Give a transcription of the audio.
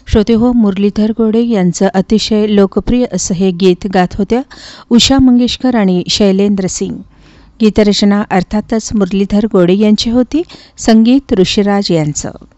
श्रोते हो, मुरलीधर गोडे यांचं अतिशय लोकप्रिय असं हे गीत गात होत्या उषा मंगेशकर आणि शैलेंद्र सिंग. गीतरचना अर्थातच मुरलीधर गोडे यांची होती, संगीत ऋषिराज यांचं.